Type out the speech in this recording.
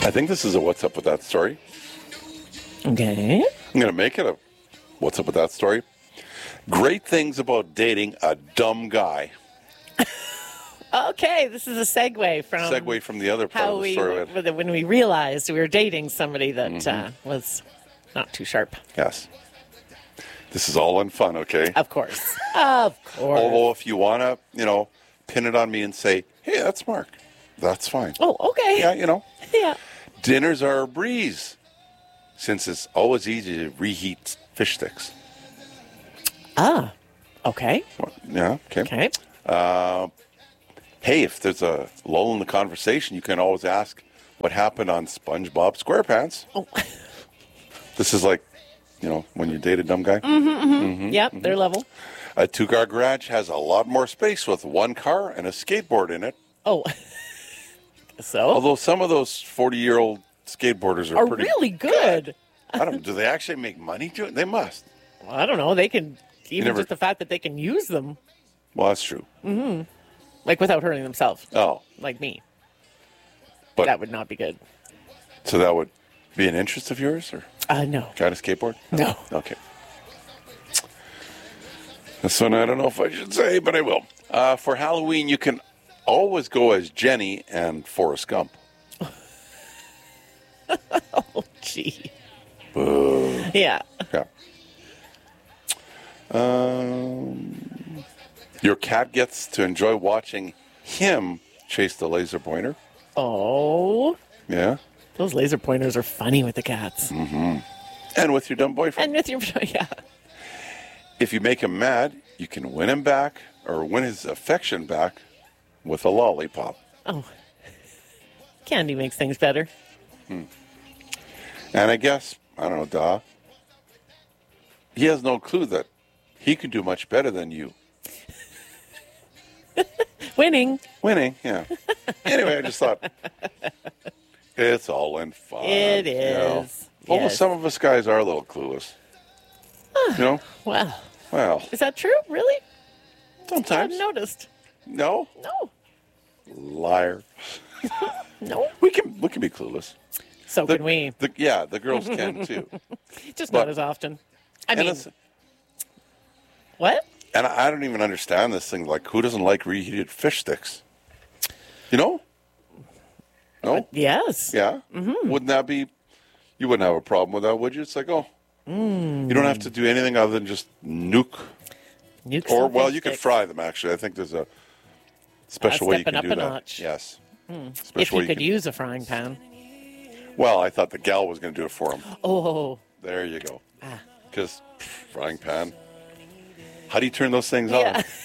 I think this is a What's Up With That story. Okay. I'm going to make it a What's Up With That story. Great things about dating a dumb guy. Okay, this is a segue from the other part how of the story. when we realized we were dating somebody that was not too sharp. Yes. This is all in fun, okay? Of course. Of course. Although if you want to, pin it on me and say, hey, that's Mark, that's fine. Oh, okay. Yeah, Yeah. Dinners are a breeze, since it's always easy to reheat fish sticks. Ah. Okay. Yeah, okay. Okay. Hey, if there's a lull in the conversation, you can always ask what happened on SpongeBob SquarePants. Oh. This is like, when you date a dumb guy. Yep, they're level. A two-car garage has a lot more space with one car and a skateboard in it. Oh. So? Although some of those 40-year-old skateboarders are pretty really good. do they actually make money doing it? They must. Well, I don't know. They can, just the fact that they can use them, Well, that's true. like without hurting themselves, Oh, like me. but That would not be good. so that would be an interest of yours, or No. try to skateboard? No. Okay. This one I don't know if I should say, but I will. For Halloween, you can always go as Jenny and Forrest Gump. Oh, gee. Boo. Yeah. Yeah. Your cat gets to enjoy watching him chase the laser pointer. Oh. Yeah. Those laser pointers are funny with the cats. And with your dumb boyfriend. And with your, yeah. If you make him mad, you can win him back or win his affection back with a lollipop. Oh. Candy makes things better. And I guess, I don't know, he has no clue that he could do much better than you. Winning. Winning, yeah. Anyway, I just thought it's all in fun. It is. Although Yes. some of us guys are a little clueless. Wow. Well, Is that true? Really? I sometimes. hadn't noticed. No? No. Liar. No. We can be clueless. So can we. The girls can too. Just but- not as often. I mean, it's- what? And I don't even understand this thing. Like, who doesn't like reheated fish sticks? No? Yes. Yeah? Wouldn't that be... You wouldn't have a problem with that, would you? It's like, you don't have to do anything other than just nuke. Nukes Or, and well, fish you could sticks. fry them, actually. I think there's a special way you Stepping can do up a that. notch. Yes. If Special you way could use a frying pan. Well, I thought the gal was going to do it for him. Oh. There you go. Ah. Because frying pan. How do you turn those things on? Yeah.